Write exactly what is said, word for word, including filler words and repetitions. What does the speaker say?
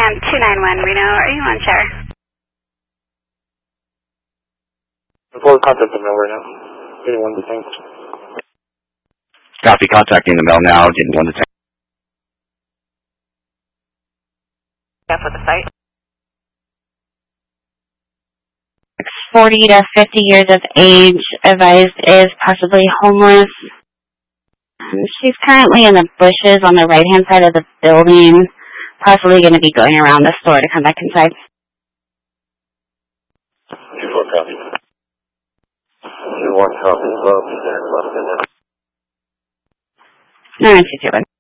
am two nine one Reno. Are you on shower? Before contact the mail right now. Anyone to think? Copy, contacting the mail now. Didn't want to take. That's with the site. forty to fifty years of age, advised is possibly homeless. Um, she's currently in the bushes on the right-hand side of the building, possibly going to be going around the store to come back inside. two four copy. two one copy. Love, there, left, and nine two two one.